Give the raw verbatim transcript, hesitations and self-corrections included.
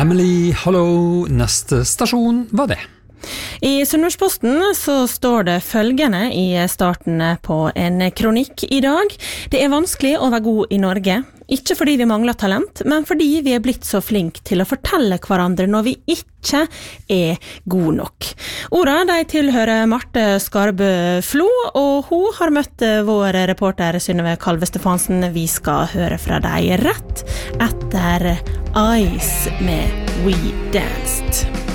Emily, hallo, neste stasjon var det. I Sunnmørsposten så står det følgende i starten på en kronikk i dag. Det er vanskelig å være god i Norge, ikke fordi vi mangler talent, men fordi vi er blitt så flink til å fortelle hverandre når vi ikke er god nok. Ordet de tilhører Marte Skarbø Flo, og hun har møtt vår reporter Synnøve Kalve Stefansen. Vi skal høre fra deg rett etter Ice med We Danced.